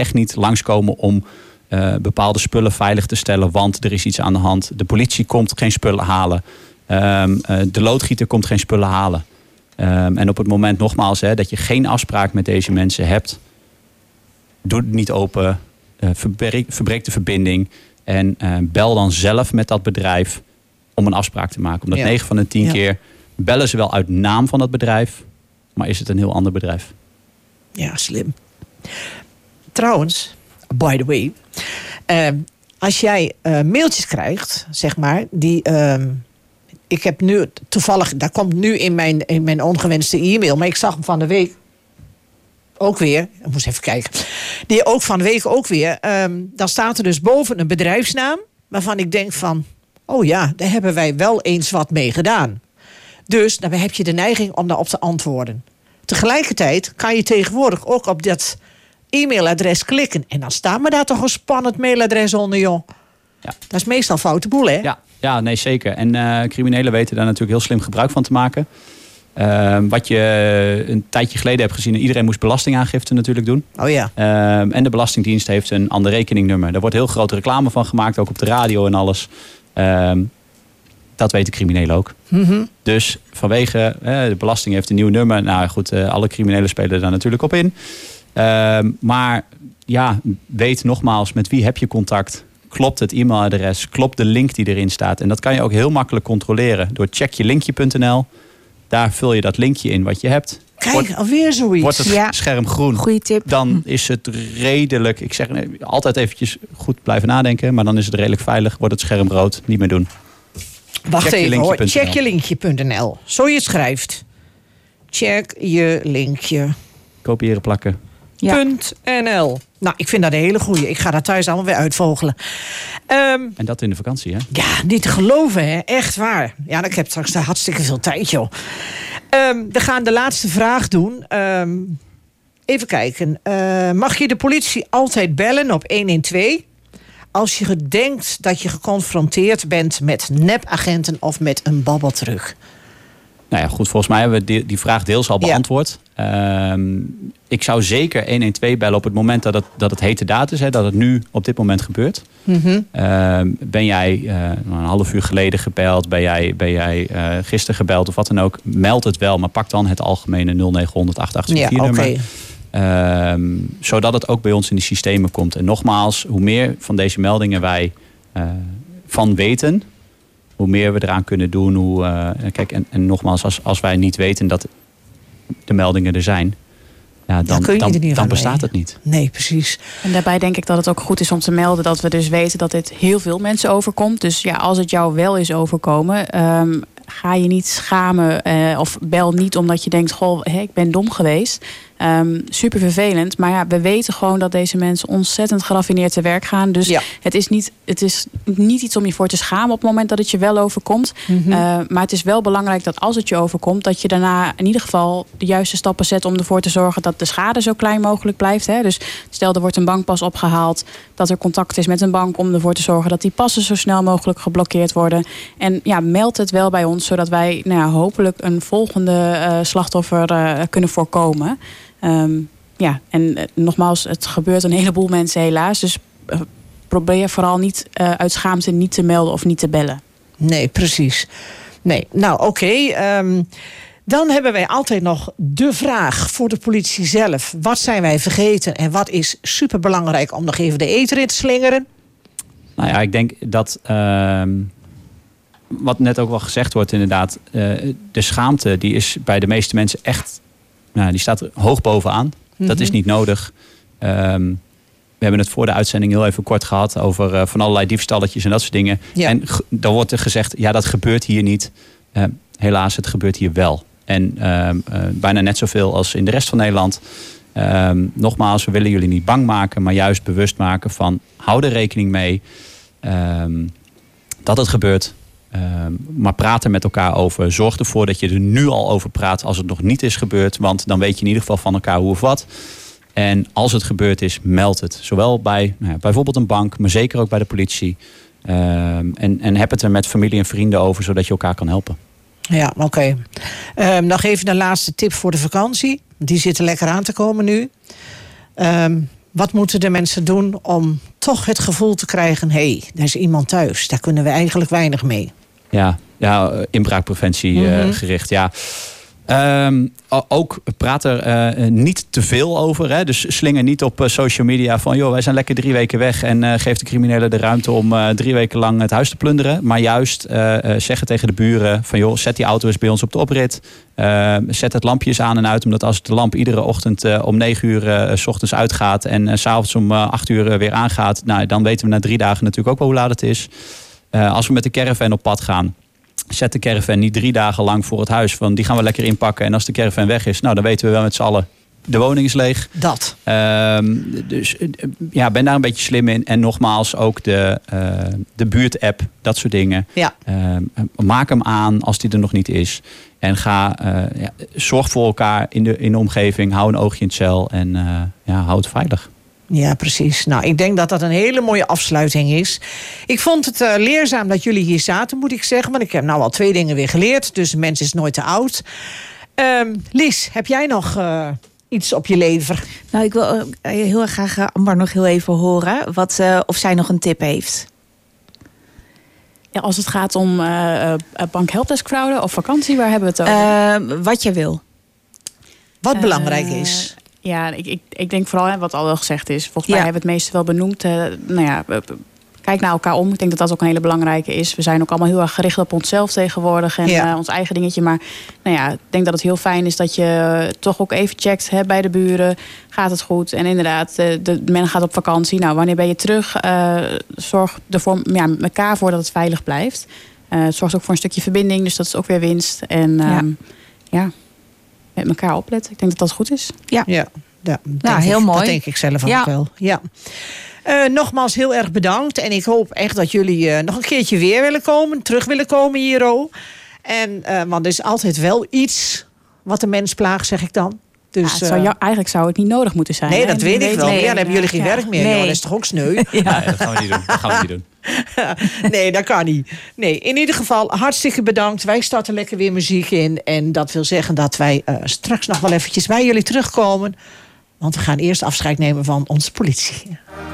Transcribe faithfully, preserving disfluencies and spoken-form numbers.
echt niet langskomen om uh, bepaalde spullen veilig te stellen, want er is iets aan de hand. De politie komt geen spullen halen. Um, uh, de loodgieter komt geen spullen halen. Um, en op het moment nogmaals hè, dat je geen afspraak met deze mensen hebt, doe het niet open, uh, verbreek, verbreek de verbinding en uh, bel dan zelf met dat bedrijf om een afspraak te maken. Omdat ja. negen van de tien ja. keer bellen ze wel uit naam van dat bedrijf, maar is het een heel ander bedrijf. Ja, slim. Trouwens, by the way, uh, als jij uh, mailtjes krijgt, zeg maar, die uh, ik heb nu toevallig, daar komt nu in mijn, in mijn ongewenste e-mail, maar ik zag hem van de week ook weer, ik moest even kijken, die ook van de week ook weer, um, dan staat er dus boven een bedrijfsnaam, waarvan ik denk van, oh ja, daar hebben wij wel eens wat mee gedaan. Dus dan heb je de neiging om daarop te antwoorden. Tegelijkertijd kan je tegenwoordig ook op dat e-mailadres klikken. En dan staat me daar toch een spannend mailadres onder, joh. Ja. Dat is meestal foute boel, hè? Ja, ja nee, zeker. En uh, criminelen weten daar natuurlijk heel slim gebruik van te maken. Uh, wat je een tijdje geleden hebt gezien, iedereen moest belastingaangifte natuurlijk doen. Oh ja. Uh, en de Belastingdienst heeft een ander rekeningnummer. Daar wordt heel grote reclame van gemaakt, ook op de radio en alles. Uh, dat weten criminelen ook. Mm-hmm. Dus vanwege, uh, de belasting heeft een nieuw nummer. Nou goed, uh, alle criminelen spelen daar natuurlijk op in. Uh, maar ja, weet nogmaals, met wie heb je contact? Klopt het e-mailadres? Klopt de link die erin staat? En dat kan je ook heel makkelijk controleren door checkjelinkje punt n l. Daar vul je dat linkje in wat je hebt. Kijk, wordt, alweer zoiets. Wordt het ja. scherm groen. Goeie tip. Dan is het redelijk, ik zeg altijd eventjes goed blijven nadenken, maar dan is het redelijk veilig. Wordt het scherm rood, niet meer doen. Wacht check even hoor, checkjelinkje punt n l. Zo je schrijft. Check je linkje. Kopiëren, plakken. Ja. .nl. Nou, ik vind dat een hele goeie. Ik ga dat thuis allemaal weer uitvogelen. Um, en dat in de vakantie, hè? Ja, niet te geloven, hè? Echt waar. Ja, ik heb straks daar hartstikke veel tijd, joh. Um, we gaan de laatste vraag doen. Um, even kijken. Uh, mag je de politie altijd bellen op honderdtwaalf... als je denkt dat je geconfronteerd bent met nepagenten of met een babbeltruc? Nou ja, goed, volgens mij hebben we die, die vraag deels al beantwoord. Ja. Um, ik zou zeker honderdtwaalf bellen op het moment dat het, dat het hete daad is. Hè, dat het nu op dit moment gebeurt. Mm-hmm. Um, ben jij uh, een half uur geleden gebeld? Ben jij, ben jij uh, gisteren gebeld of wat dan ook? Meld het wel, maar pak dan het algemene nul negen honderd acht acht vier vier nummer. Okay. Um, zodat het ook bij ons in de systemen komt. En nogmaals, hoe meer van deze meldingen wij uh, van weten, hoe meer we eraan kunnen doen. Hoe, uh, kijk, en, en nogmaals, als, als wij niet weten dat de meldingen er zijn, ja, dan, ja, dan, dan, dan bestaat het niet. Nee, precies. En daarbij denk ik dat het ook goed is om te melden dat we dus weten dat dit heel veel mensen overkomt. Dus ja, als het jou wel is overkomen, um, ga je niet schamen uh, of bel niet omdat je denkt, goh, hé, ik ben dom geweest. Um, super vervelend. Maar ja, we weten gewoon dat deze mensen ontzettend geraffineerd te werk gaan. Dus ja. het, is niet, het is niet iets om je voor te schamen op het moment dat het je wel overkomt. Mm-hmm. Uh, maar het is wel belangrijk dat als het je overkomt, dat je daarna in ieder geval de juiste stappen zet om ervoor te zorgen dat de schade zo klein mogelijk blijft. Hè? Dus stel er wordt een bankpas opgehaald, dat er contact is met een bank om ervoor te zorgen dat die passen zo snel mogelijk geblokkeerd worden. En ja, meld het wel bij ons, zodat wij nou ja, hopelijk een volgende uh, slachtoffer uh, kunnen voorkomen. Um, ja, en uh, nogmaals, het gebeurt een heleboel mensen helaas. Dus uh, probeer vooral niet uh, uit schaamte niet te melden of niet te bellen. Nee, precies. Nee, nou oké. Okay. Um, dan hebben wij altijd nog de vraag voor de politie zelf. Wat zijn wij vergeten en wat is superbelangrijk om nog even de eter in te slingeren? Nou ja, ik denk dat Uh... wat net ook wel gezegd wordt inderdaad, uh, de schaamte die is bij de meeste mensen echt, nou, die staat er hoog bovenaan. Mm-hmm. Dat is niet nodig. Um, we hebben het voor de uitzending heel even kort gehad over uh, van allerlei diefstalletjes en dat soort dingen. Ja. En g- dan wordt er gezegd, ja, dat gebeurt hier niet. Uh, helaas, het gebeurt hier wel. En uh, uh, bijna net zoveel als in de rest van Nederland. Um, nogmaals, we willen jullie niet bang maken, maar juist bewust maken van, hou er rekening mee um, dat het gebeurt. Um, maar praat er met elkaar over. Zorg ervoor dat je er nu al over praat als het nog niet is gebeurd. Want dan weet je in ieder geval van elkaar hoe of wat. En als het gebeurd is, meld het. Zowel bij nou ja, bijvoorbeeld een bank, maar zeker ook bij de politie. Um, en, en heb het er met familie en vrienden over, zodat je elkaar kan helpen. Ja, oké. Okay. Um, nog even een laatste tip voor de vakantie. Die zit er lekker aan te komen nu. Um, wat moeten de mensen doen om toch het gevoel te krijgen... hé, hey, er is iemand thuis, daar kunnen we eigenlijk weinig mee. Ja, ja inbraakpreventie mm-hmm. uh, gericht, ja. Um, ook praat er uh, niet te veel over. Hè? Dus slinger niet op uh, social media van... joh, wij zijn lekker drie weken weg... en uh, geef de criminelen de ruimte om uh, drie weken lang het huis te plunderen. Maar juist uh, uh, zeggen tegen de buren van... joh, zet die auto eens bij ons op de oprit. Uh, zet het lampje eens aan en uit. Omdat als de lamp iedere ochtend uh, om negen uur... Uh, 's ochtends uitgaat en uh, 's avonds om uh, acht uur uh, weer aangaat... Nou, dan weten we na drie dagen natuurlijk ook wel hoe laat het is. Uh, als we met de caravan op pad gaan... Zet de caravan niet drie dagen lang voor het huis. Van die gaan we lekker inpakken. En als de caravan weg is, nou dan weten we wel met z'n allen. De woning is leeg. Dat. Um, dus ja, ben daar een beetje slim in. En nogmaals ook de, uh, de buurt-app. Dat soort dingen. Ja. Um, maak hem aan als die er nog niet is. En ga, uh, ja, zorg voor elkaar in de, in de omgeving. Hou een oogje in het cel. En uh, ja, hou het veilig. Ja, precies. Nou, ik denk dat dat een hele mooie afsluiting is. Ik vond het uh, leerzaam dat jullie hier zaten, moet ik zeggen. Want ik heb nou al twee dingen weer geleerd. Dus een mens is nooit te oud. Um, Lies, heb jij nog uh, iets op je lever? Nou, ik wil uh, heel erg graag uh, Amber nog heel even horen. Wat, uh, of zij nog een tip heeft. Ja, als het gaat om uh, uh, bankhelpdeskfraude of vakantie, waar hebben we het over? Uh, wat je wil. Wat uh, belangrijk is. Ja, ik, ik, ik denk vooral hè, wat al wel gezegd is. Volgens mij ja. hebben we het meeste wel benoemd. Uh, nou ja, kijk naar elkaar om. Ik denk dat dat ook een hele belangrijke is. We zijn ook allemaal heel erg gericht op onszelf tegenwoordig. En ja. uh, ons eigen dingetje. Maar nou ja, ik denk dat het heel fijn is dat je toch ook even checkt hè, bij de buren. Gaat het goed? En inderdaad, de, de, men gaat op vakantie. Nou, wanneer ben je terug? Uh, zorg ervoor, ja, met elkaar voor dat het veilig blijft. Uh, het zorgt ook voor een stukje verbinding. Dus dat is ook weer winst. En uh, ja. ja, met elkaar opletten. Ik denk dat dat goed is. Ja, ja. Ja, ja heel ik, mooi. Dat denk ik zelf ja. ook wel. Ja. Uh, nogmaals heel erg bedankt. En ik hoop echt dat jullie uh, nog een keertje weer willen komen. Terug willen komen hier. Oh. En, uh, want er is altijd wel iets wat de mens plaagt, zeg ik dan. Dus, ja, het zou jou, eigenlijk zou het niet nodig moeten zijn. Nee, hè? dat weet ik wel. Nee, ja, dan hebben jullie geen ja. werk meer. Nee. Joh, dat is toch ook sneu? Ja, ja, dat gaan we niet doen. Dat gaan we niet doen. Nee, dat kan niet. Nee, in ieder geval hartstikke bedankt. Wij starten lekker weer muziek in. En dat wil zeggen dat wij uh, straks nog wel eventjes bij jullie terugkomen. Want we gaan eerst afscheid nemen van onze politie.